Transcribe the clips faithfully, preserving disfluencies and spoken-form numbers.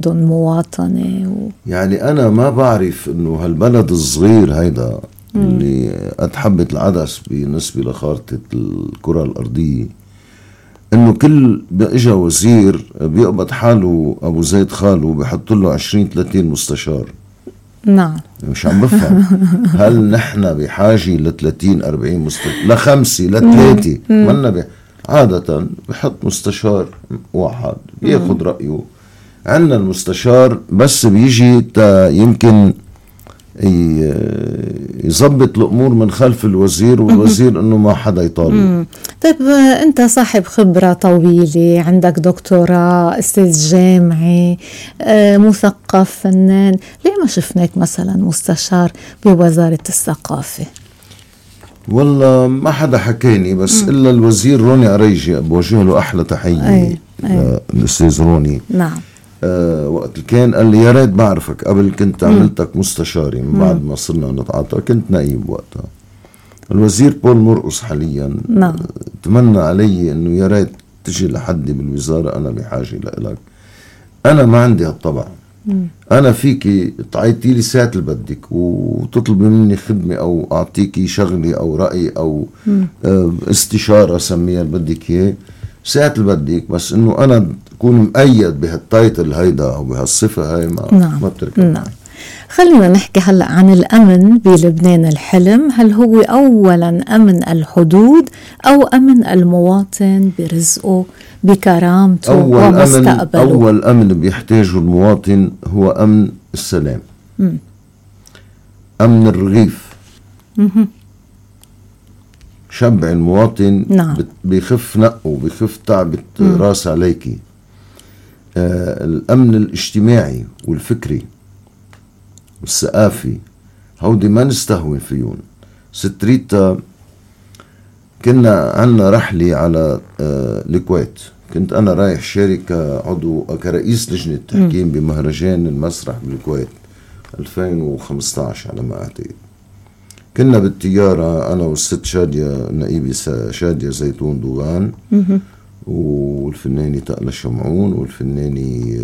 عندهم مواطنة و... يعني أنا ما بعرف إنه هالبلد الصغير هيدا اللي قد حبة العدس بالنسبة لخارطة الكرة الأرضية، إنه كل إجا وزير بيقبض حاله أبو زيد خاله بيحط له عشرين ثلاثين مستشار. نعم. مش عم بفهم هل نحن بحاجة لثلاثين أربعين مستشار لخمسة لثلاثة؟ منا بي... عادة بحط مستشار واحد بياخد رأيه. عنا المستشار بس بيجي تا يمكن يضبط الأمور من خلف الوزير، والوزير إنه ما حدا يطالب. طيب أنت صاحب خبرة طويلة، عندك دكتوراه، أستاذ جامعي، مثقف، فنان، ليه ما شفناك مثلا مستشار بوزارة الثقافة؟ والله ما حدا حكيني بس مم. إلا الوزير روني أريجي، بوجه له أحلى تحية. أي. أي. الأستاذ روني. نعم. آه وقت كان قال لي يا ريت بعرفك، قبل كنت عملتك مستشاري، من بعد ما صرنا نتعاطى كنت نائب وقتها. الوزير بول مرقص حاليا. نعم. تمنى علي انه يا ريت تجي لحدي بالوزارة، انا بحاجة لإلك. انا ما عندي هالطبع. مم. انا فيكي تعيطي لي ساعة اللي بدك وتطلبي مني خدمة او اعطيكي شغلي او رأي او آه استشارة سميها اللي بدك اياه ساعة اللي بدك، بس انه انا تكون مقيد بهالتايتل هيدا او بهالصفة هاي ما نعم. ما بتركب. نعم. خلينا نحكي هلأ عن الأمن بلبنان الحلم. هل هو أولا أمن الحدود أو أمن المواطن برزقه بكرامته أول ومستقبله؟ أمن أول أمن بيحتاجه المواطن هو أمن السلام. م. أمن الرغيف. م- شبع المواطن. نعم. بيخف نقه، بيخف تعبة راس عليكي. آه الأمن الاجتماعي والفكري والثقافي هودي ما نستهون فيهم. ستريتا كنا عنا رحلة على آه الكويت، كنت أنا رايح شارك عضو كرئيس لجنة تحكيم بمهرجان المسرح بالكويت ألفين وخمسة عشر على ما أعتقد. كنا بالطيارة أنا والست شادية نائبي شادية زيتون دوغان والفناني تقلى شمعون والفناني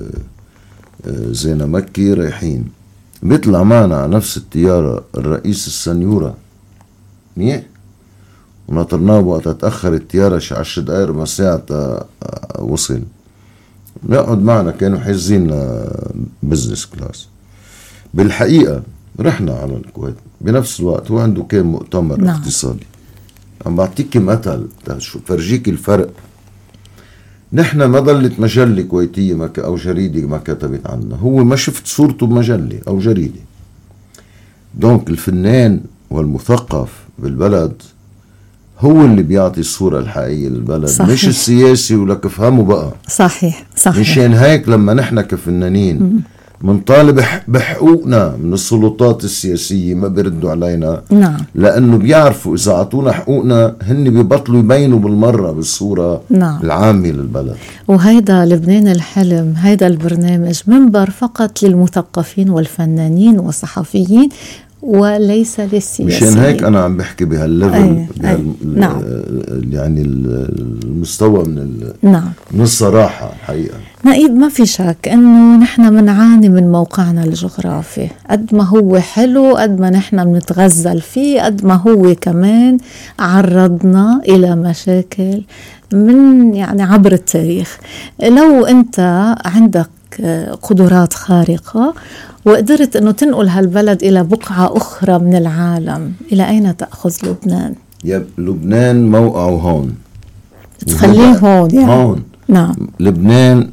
زينة مكي رايحين. بيطلع معنا على نفس الطيارة الرئيس السنيورة منيح، ونطرناه وقت تأخر الطيارة شي عشر دقايق ربع ساعة وصل. نقعد معنا كانوا حاجزين بزنس كلاس. بالحقيقة رحنا على الكويت بنفس الوقت، هو عنده كان مؤتمر نعم. اقتصادي. عم بعطيك مثل فرجيك الفرق. نحن ما ضلت مجلة كويتية ما ك... أو جريدة ما كتبت عنا، هو ما شفت صورته بمجلة أو جريدة. دونك الفنان والمثقف بالبلد هو اللي بيعطي الصورة الحقيقية للبلد. صحيح. مش السياسي، ولك افهموا بقى. صحيح صحيح. مشان هيك لما نحن كفنانين منطالب بحقوقنا من السلطات السياسية ما بيردوا علينا. نعم. لأنه بيعرفوا إذا عطونا حقوقنا هن بيبطلوا يبينوا بالمرة بالصورة نعم. العامة للبلد. وهيدا لبنان الحلم، هيدا البرنامج منبر فقط للمثقفين والفنانين والصحفيين وليس للسياسيين. مشان هيك أنا عم بحكي بهالليفل بهال نعم. يعني المستوى من ال... نعم. من الصراحة الحقيقة. نائب، ما في شك أنه نحن منعاني من موقعنا الجغرافي. قد ما هو حلو، قد ما نحن بنتغزل فيه، قد ما هو كمان عرضنا إلى مشاكل من يعني عبر التاريخ. لو أنت عندك قدرات خارقة وقدرت أنه تنقل هالبلد إلى بقعة أخرى من العالم، إلى أين تأخذ لبنان؟ يا لبنان موقعه هون، تخليه هون يعني. هون نعم. لبنان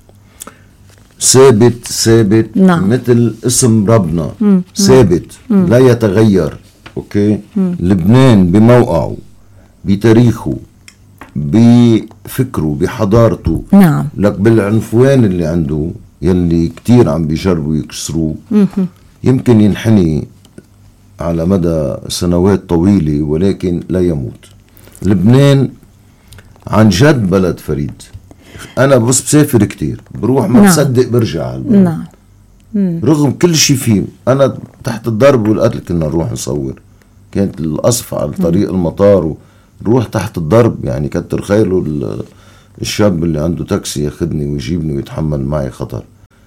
ثابت ثابت نعم. مثل اسم ربنا مم. ثابت مم. لا يتغير. أوكي. مم. لبنان بموقعه، بتاريخه، بفكره، بحضارته. نعم. لك بالعنفوان اللي عنده يلي كتير عم بيجربوا يكسروه، يمكن ينحني على مدى سنوات طويلة ولكن لا يموت. لبنان عن جد بلد فريد. أنا بس بسافر كتير، بروح ما بصدق نعم. برجع البلد. نعم. رغم كل شيء فيه. أنا تحت الضرب والقتل كنا نروح نصور، كانت القصف على طريق المطار وروح تحت الضرب. يعني كتر خيره الشاب اللي عنده تاكسي ياخدني ويجيبني ويتحمل معي خطر.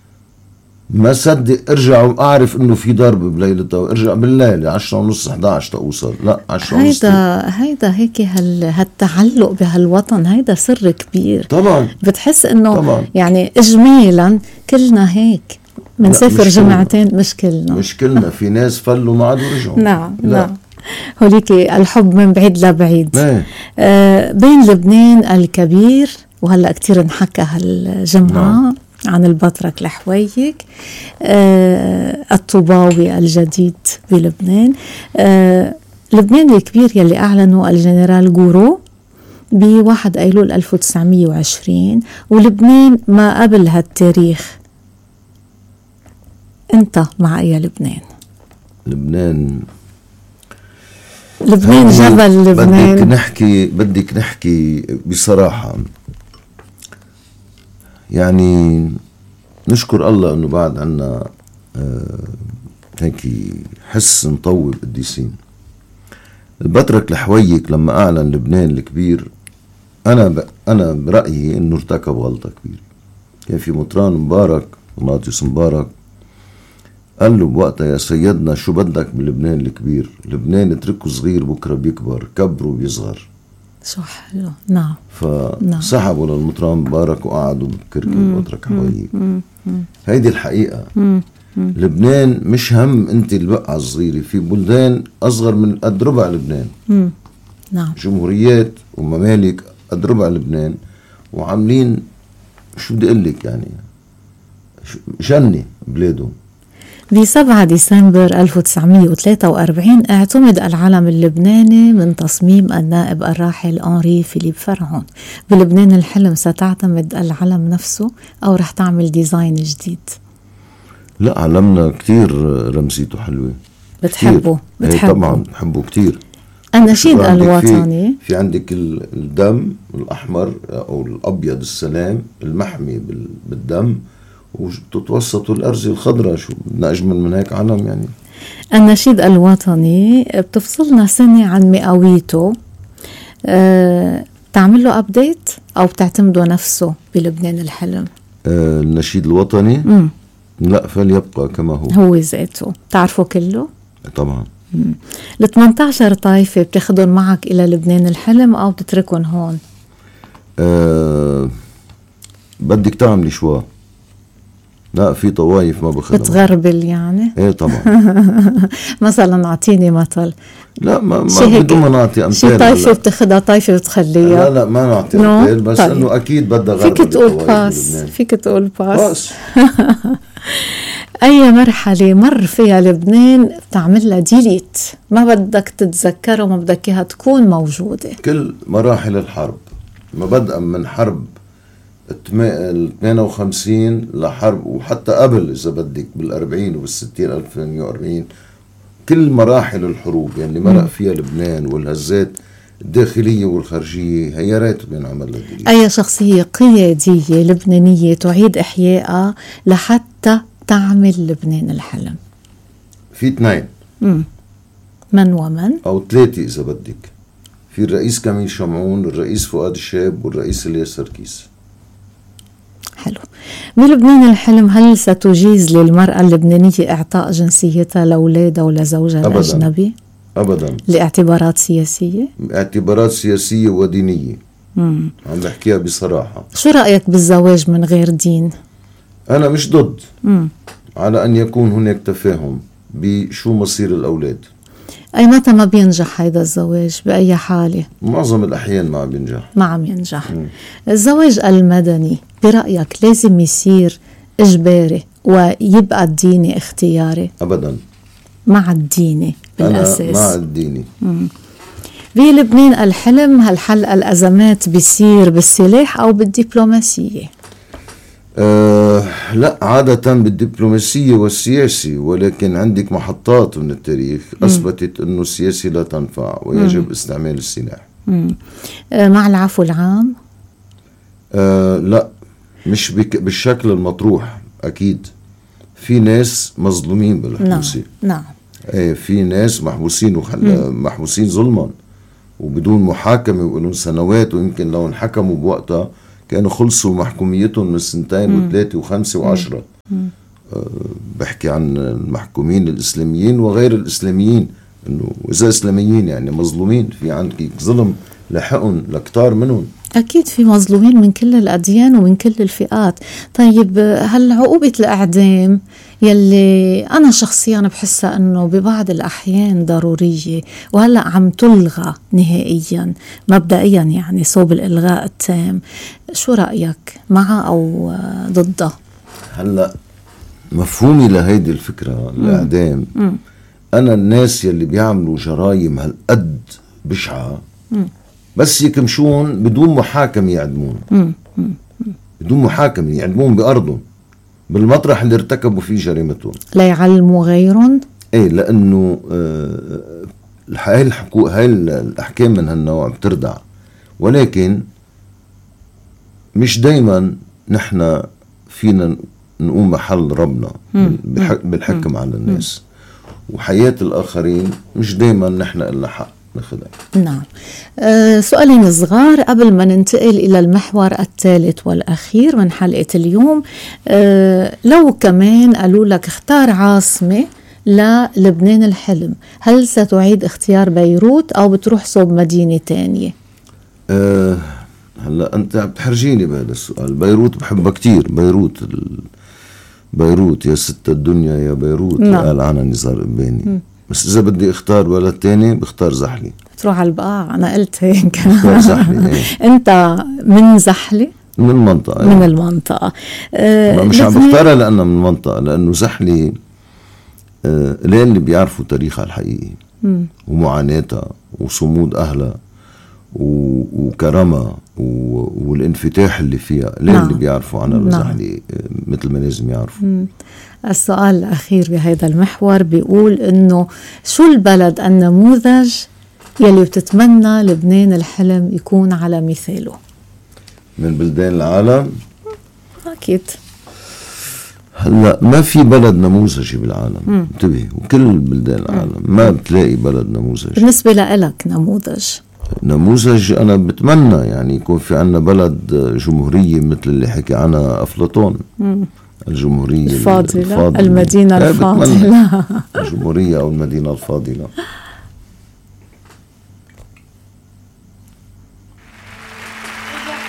ما صدق ارجع واعرف انه في ضرب بليلتها، ارجع بالليل عشرة ونص احد عشر توصل، لا عشرة ونص. هيدا هيدا هيك هال هالتعلق بهالوطن هيدا سر كبير طبعا. بتحس انه طبعا. يعني اجمالا كلنا هيك منسافر جمعتين، مش كلنا مش كلنا في ناس فلوا ما عادوا رجعوا. نعم نعم، هوليك الحب من بعيد لبعيد. آه بين لبنان الكبير، وهلا كتير انحكى هالجمعة نعم. عن البطرك لحويك، آه الطوباوي الجديد بلبنان، آه لبنان الكبير يلي أعلنوا الجنرال جورو بواحد أيلول ألف وتسعمية وعشرين، ولبنان ما قبل هالتاريخ. انت مع اي لبنان؟ لبنان لبنان جبل لبنان. بدك نحكي بدك نحكي بصراحة، يعني نشكر الله انه بعد عنا آه هيك حس نطوب قديسين. البطرك لحويك لما اعلن لبنان الكبير، انا ب... انا برأيي انه ارتكب غلطة كبيرة. كان في مطران مبارك وناطس مبارك قال له بوقتها يا سيدنا شو بدك بلبنان الكبير؟ لبنان اتركه صغير بكره بيكبر، كبره بيصغر. شو حلو. نعم. فسحبوا نعم. للمطران مبارك وقعدوا بكركي البطرك حويك. هيدي الحقيقة. مم. مم. لبنان مش هم انت البقعة الصغيرة، في بلدان اصغر من قد ربع لبنان. مم. نعم. جمهوريات وممالك قد ربع لبنان وعاملين شو بدي اقول لك يعني جنة بلادهم. بسبعة ديسمبر ألف وتسعمية وثلاثة وأربعين اعتمد العلم اللبناني من تصميم النائب الراحل أنري فيليب فرعون. بلبنان الحلم ستعتمد العلم نفسه أو رح تعمل ديزاين جديد؟ لا، علمنا كتير رمزيته حلوة. بتحبه؟ بتحبه طبعا بحبه كتير. النشيد الوطني في, في عندك الدم الأحمر أو الأبيض السلام المحمي بالدم، وتتوسطوا الأرزة الخضراء. شو بدنا أجمل من هيك علم يعني. النشيد الوطني بتفصلنا سنة عن مئويته، أه تعمل له أبديت أو بتعتمده نفسه بلبنان الحلم؟ أه النشيد الوطني مم. لا، فليبقى كما هو هو ذاته. تعرفه كله؟ طبعا. ال ثمانية عشر طائفة بتاخدهم معك إلى لبنان الحلم أو بتتركهم هون؟ أه بدك تعملي شوى. لا، في طوايف ما بخدمها. بتغربل يعني؟ ايه طبعا. مثلا اعطيني مثل. لا، ما ما بدون ما نعطي امثال. شي طائفة بتاخدها طائفة بتخليها. لا لا ما نعطي امثال، بس طيب. انه اكيد بدها غربل. فيك تقول باس. فيك تقول باس. اي مرحلة مر فيها لبنان تعمل لها ديليت، ما بدك تتذكرها وما بدك اياها تكون موجودة؟ كل مراحل الحرب، ما بدأ من حرب ثمانية وخمسين لحرب، وحتى قبل إذا بدك بالأربعين وبالستين ألف وثمانمية وأربعين، كل مراحل الحروب يعني اللي مرق فيها لبنان والهزات الداخلية والخارجية، هي ريت بينعمل لها. أي شخصية قيادية لبنانية تعيد إحيائها لحتى تعمل لبنان الحلم؟ في اثنين. مم. من ومن؟ أو ثلاثة إذا بدك. في الرئيس كميل شمعون، الرئيس فؤاد الشاب، والرئيس الياس سركيس. حلو. بلبنان الحلم هل ستجيز للمرأة اللبنانية إعطاء جنسيتها لأولادها ولزوجها الأجنبي؟ أبدا. لاعتبارات سياسية؟ اعتبارات سياسية ودينية. مم. عم بحكيها بصراحة. شو رأيك بالزواج من غير دين؟ أنا مش ضد. مم. على أن يكون هناك تفاهم بشو مصير الأولاد. أي متى ما بينجح هيدا الزواج؟ بأي حالة؟ معظم الأحيان ما عم ينجح. ما عم ينجح. مم. الزواج المدني برأيك لازم يصير إجباري ويبقى الديني اختياري؟ أبدا. مع الديني بالأساس. أنا مع الديني. مم. بلبنان الحلم هل حل الأزمات بيصير بالسلاح أو بالدبلوماسية؟ أه لا، عادة بالدبلوماسية والسياسي، ولكن عندك محطات من التاريخ أثبتت أنه السياسي لا تنفع ويجب مم. استعمال السلاح. مم. أه مع العفو العام؟ أه لا، مش بك بالشكل المطروح. أكيد في ناس مظلومين بالحبوسية. نعم نعم. ايه في ناس محبوسين وخل... محبوسين ظلما وبدون محاكمة وبدون سنوات، ويمكن لو انحكموا بوقتها كانوا خلصوا محكوميتهم من سنتين وثلاثة وخمسة وعشرة. بحكي عن المحكومين الإسلاميين وغير الإسلاميين، إنه إذا إسلاميين يعني مظلومين، في عندك ظلم لحقهم لكتار منهم. أكيد في مظلومين من كل الأديان ومن كل الفئات. طيب هل عقوبة الإعدام يلي أنا شخصيا بحسها أنه ببعض الأحيان ضرورية وهلأ عم تلغى نهائيا مبدئيا، يعني صوب الإلغاء التام، شو رأيك معها أو ضدها؟ هلأ مفهومي لهيدي الفكرة الإعدام، م. أنا الناس يلي بيعملوا جرايم هالقد بشعة م. بس يكمشون بدون محاكمة يعدمون، م. م. بدون محاكمة يعدمون بأرضهم بالمطرح اللي ارتكبوا فيه جريمتهم، لا يعلموا غيرهم. ايه، لأنه آه هاي الحقوق هاي الأحكام من هالنوع بتردع، ولكن مش دايما نحن فينا نقوم محل ربنا بالحكم على الناس، وحياة الآخرين مش دايما نحن إلا حق نخدع. نعم. أه سؤالين صغار قبل ما ننتقل إلى المحور الثالث والأخير من حلقة اليوم. أه لو كمان قالوا لك اختار عاصمة للبنان الحلم، هل ستعيد اختيار بيروت أو بتروح صوب مدينة تانية؟ أه هلا أنت بتحرجيني بهذا السؤال. بيروت بحبها كتير، بيروت ال... بيروت يا ست الدنيا يا بيروت، نعم. قال عنها نزار قباني. بس إذا بدي اختار بلد تاني بختار زحلي. تروح على البقاع، أنا قلت هيك. بختار زحلي. ايه. أنت من زحلي؟ من المنطقة. من ايه. المنطقة. أه مش عم بختارها لأنها من المنطقة، لأنه زحلي أه ليه اللي بيعرفوا تاريخها الحقيقي م. ومعاناتها وصمود أهلها وكرمها والانفتاح اللي فيها، ليه نعم. اللي بيعرفوا عنها الزحلي مثل ما لازم يعرفوا. م. السؤال الأخير بهذا المحور بيقول إنه شو البلد النموذج يلي بتتمنى لبنان الحلم يكون على مثاله من بلدان العالم؟ أكيد. هلا ما في بلد نموذجي بالعالم، انتبه، وكل بلدان العالم ما بتلاقي بلد نموذجي. بالنسبة لك نموذج؟ نموذج أنا بتمنى يعني يكون في عنا بلد جمهورية مثل اللي حكي عنها أفلاطون، مم. الجمهورية الفاضلة, الفاضلة. المدينة الفاضلة. الجمهورية أو المدينة الفاضلة.